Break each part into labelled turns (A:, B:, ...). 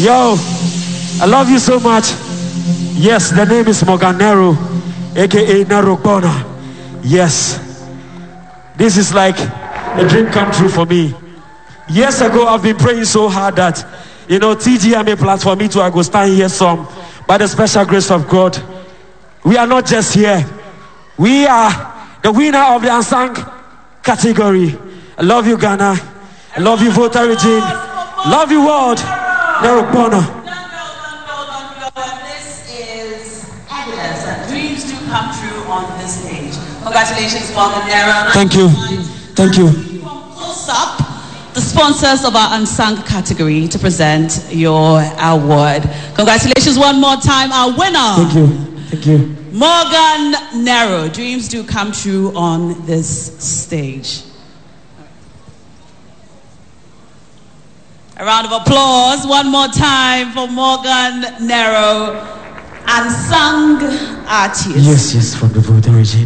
A: Yo, I love you so much. Yes, the name is Morgan Nero, aka Nero Bona. Yes, this is like a dream come true for me. Years ago, I've been praying so hard that, TGMA plans for me to I go stand here some. By the special grace of God, we are not just here. We are the winner of the unsung category. I love you, Ghana. I love you, Volta Regine. Love you, world. Nero Bona.
B: This is evidence that dreams do come true on this stage. Congratulations, Morgan Nero.
A: Thank you. Thank you.
B: Close up, the sponsors of our unsung category to present your award. Congratulations one more time, our winner.
A: Thank you. Thank you.
B: Morgan Nero. Dreams do come true on this stage. A round of applause one more time for Morgan Nero, unsung artist.
A: Yes, from the Volta Regine.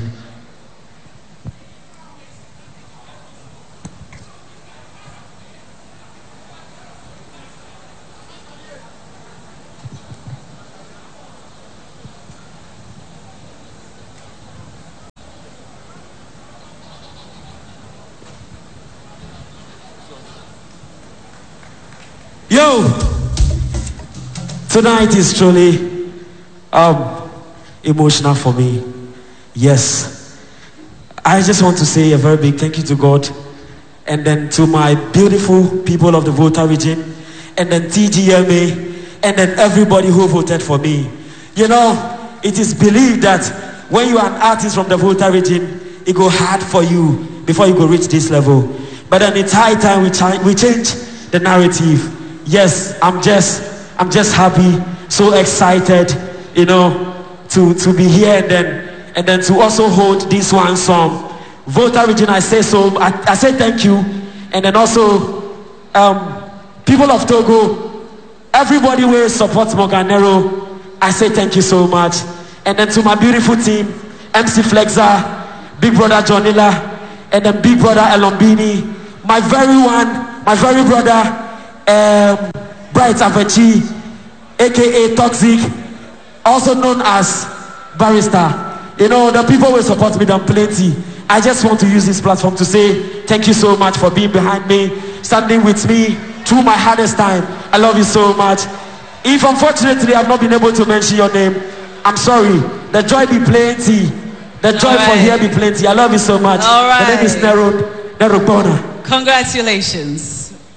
A: Yo, tonight is truly emotional for me. Yes, I just want to say a very big thank you to God, and then to my beautiful people of the Volta Region, and then TGMA, and then everybody who voted for me. It is believed that when you are an artist from the Volta Region, it go hard for you before you go reach this level. But then it's high time we change the narrative. Yes, I'm just happy, so excited, to be here and then to also hold this one song. Volta Region, I say so. I say thank you, and then also people of Togo, everybody will support Morgan Nero. I say thank you so much, and then to my beautiful team, MC Flexa, Big Brother Jonilla, and then Big Brother Elombini, my very brother. Bright Avechi, aka Toxic, also known as Barrister. The people will support me, them plenty. I just want to use this platform to say thank you so much for being behind me, standing with me through my hardest time. I love you so much. If unfortunately I've not been able to mention your name, I'm sorry. The joy be plenty. The joy for here be plenty. I love you so much.
B: All right.
A: The name is Nero Bona.
B: Congratulations.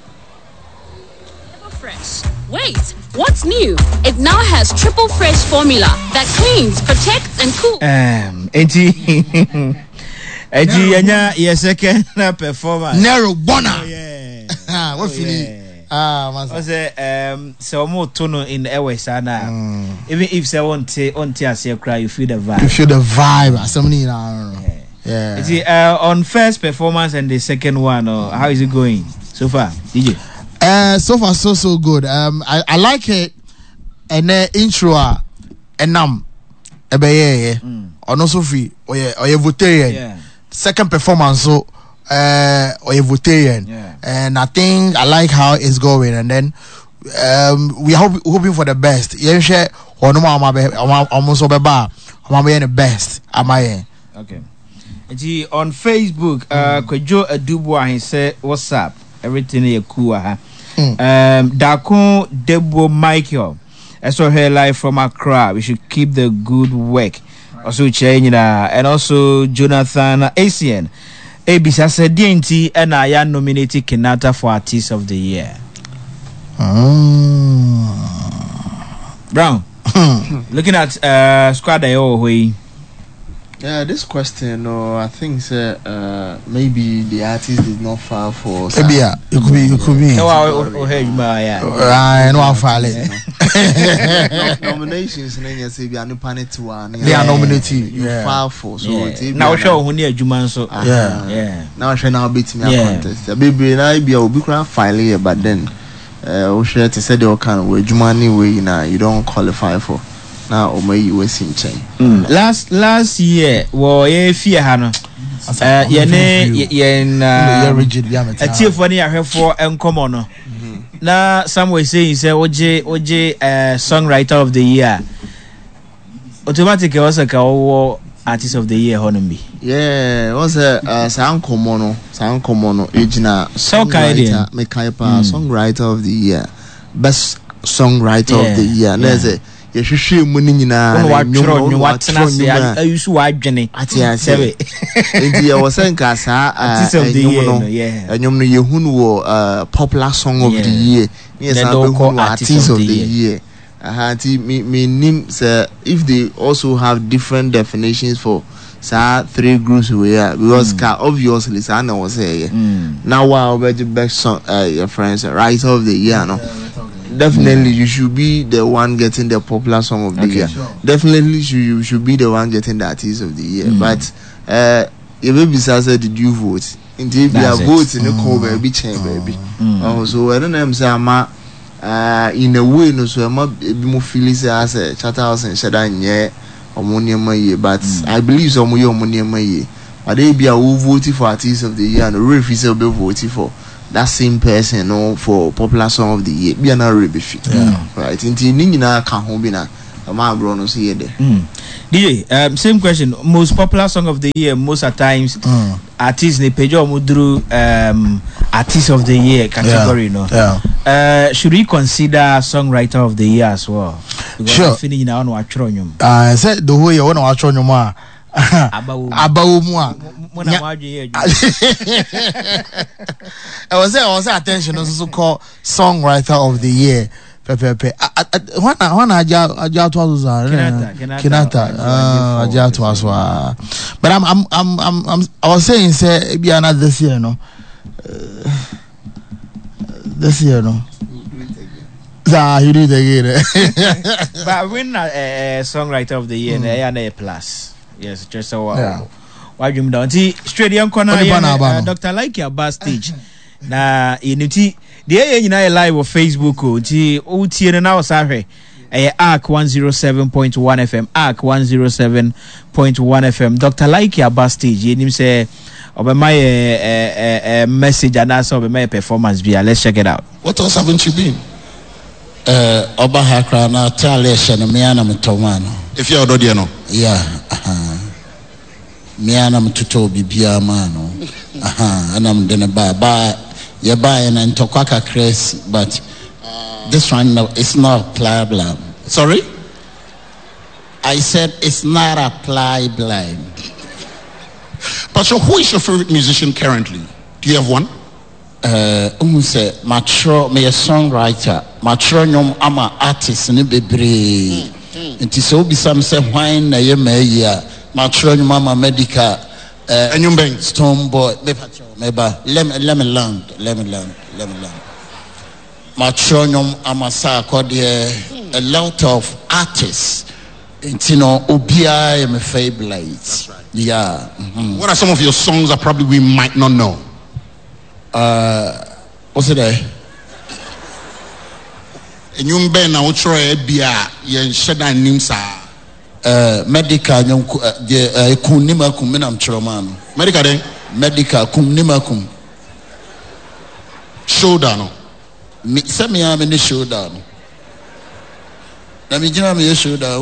C: Wait, what's new? It now has triple fresh formula that cleans, protects, and cools.
D: Your second performance.
E: Nero Bona.
D: Yeah.
E: What feeling?
D: So more tono in the airways now. Even if someone tears your cry, you feel the vibe.
E: You feel the vibe. Somebody yeah.
D: On first performance and the second one, how is it going so far, DJ?
E: So far so good. I like it. And intro and or also free or Votarian.
D: Yeah.
E: Second performance or Votarian.
D: Yeah.
E: And I think I like how it's going, and then we hoping for the best. Yeah, share or no almost over bar. I'm the best. Am I?
D: Okay. On Facebook, Kwejo Adubo, he said, "What's up? Everything is cool." Dakun Debo Michael, I saw her live from Accra. We should keep the good work. Also, change and also Jonathan Asian. Abisa said DNT and I am nominated Kenata for Artist of the Year. Brown, looking at Squad way.
F: Yeah, this question, I think maybe the artist did not file for.
E: Maybe it could be. I know how file it.
F: Nominations, and then you say we are no panic to one.
E: They are nominated.
F: You file for so.
D: Now show who near Juman so.
E: Yeah.
F: Now I shall now beat me a contest. Baby, I be a ubiquitous file here, but then we should say the kind of way Jumani way now you don't qualify for. Now or may you was in chain.
D: Last year, we fear Hannah. Rigid. A chief when you have for and come on. Now somewhere saying say OJ songwriter of the year. Automatically also ka artist of the year honombi.
F: Yeah, was a sound common ejina songwriter songwriter of the year. Best songwriter of the year. There's a yehwehwe mu ni nyina
D: no watena se ayusu wadwene
F: atiase enti was nka sa
D: artist of the year
F: enyom no yehunu wo popular song of the year yes artist of the year anti me nim say if they also have different definitions for sa three groups we are because obviously sa na was say now wow be the best song your friends writer of the year no. Definitely, you should be the one getting the popular song of the year. Sure. Definitely, you should be the one getting the artist of the year. But if baby says, did you vote? Indeed, we are voting in the call baby chain baby. So I don't know. I'm in a way, no, so I'm be more feeling as a Charterhouse and Shadan ye or but I believe some of your money. But they be a who voted for artist of the year and the referee will be voting for that same person, no, for popular song of the year. Be an Arabic fit, right? Inti nina can home bina. My bro no see there.
D: DJ, same question. Most popular song of the year. Most at times, artists ne pejo mudru artist of the year category, no. Should we consider songwriter of the year as well? Because
E: sure.
D: Finishing now on Watronium.
E: I said the way you want to Watronium. Abaumwa. I was attention also called songwriter of the year. Pepe. One Aja to us Kinata. Aja to us. But I was saying say be another this year, no. This year, no. You do it again.
D: But win songwriter of the year, a plus. Yes, just so why you down? See, straight young corner, Dr. Like your stage. Na unity, the A live on Facebook. OT and now sorry. ARC 107.1 FM, ARC 107.1 FM. Dr. Like your stage. You say, over my message and also my performance. Let's check it out.
G: What else haven't you been? Oba Hakra na Talia and Miana Tomano. If you're Dodiano, yeah, Miana Tuto Bibia Mano, and I'm gonna buy you buy and Tokaka Cress, but this one no, it's not pliable. Sorry, I said it's not a pliable. But so, who is your favorite musician currently? Do you have one? Say mature me a songwriter mature nyom ama artist ne bebre nti so bi sam say wine na ye meya mature nyom ama medical enyum ben stone boy meba let me land mature nyom ama sa akode a lot of artists nti no obia me favorite yeah. What are some of your songs that probably we might not know? What's it there? Enyum ben na utro bia ye sheda nim sa medical nyum de kun nima kum me nam chroman medical den medical kum nima kum shoulder no me se me am ne shoulder no na me gina me shoulder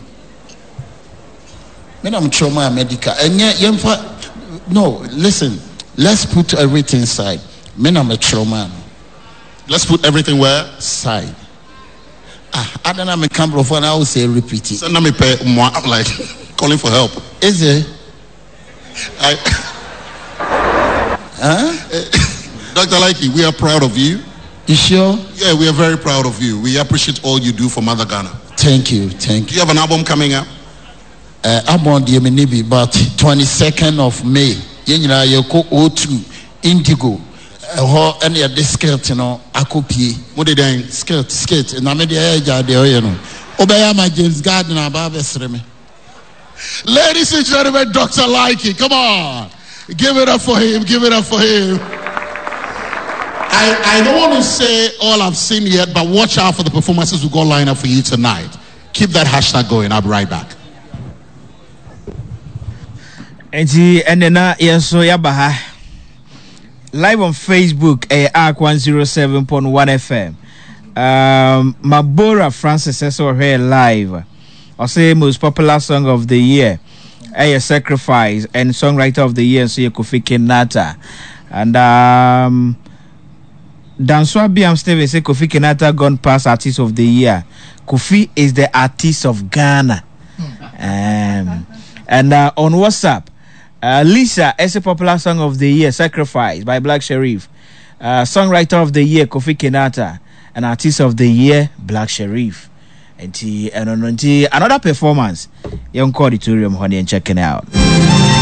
G: me nam trauma medical enye yemfa no listen. Let's put everything aside. Men are a trauma. Let's put everything where? Side. I don't know my camera phone. I will say repeat it. Send me pay more. I'm like calling for help. Is it? Dr. Likey, we are proud of you. You sure? Yeah, we are very proud of you. We appreciate all you do for Mother Ghana. Thank you. Do you have an album coming up? Album the but 22nd of May. Yenina yoko O2 Indigo any a skirt no akopie mo de den skirt na me de eja de oye no obeya ma James Gardner aba besre me. Ladies and gentlemen, Dr. Likey, come on, give it up for him. I don't want to say all I've seen yet, but watch out for the performances we got lined up for you tonight. Keep that hashtag going. I'll be right back.
D: And then yes, so yabaha live on Facebook, ARC 107.1 FM. Mabora Francis says here live. I'll say most popular song of the year, A Sacrifice, and songwriter of the year, so Kofi Kenata. And Danswa Biam Steve say Kofi Kenata gone past artist of the year. Kofi is the artist of Ghana. And on WhatsApp, Lisa is a popular song of the year, Sacrifice by Black Sherif. Songwriter of the year, Kofi Kenata. And artist of the year, Black Sherif. And another performance, young auditorium, honey, and checking out.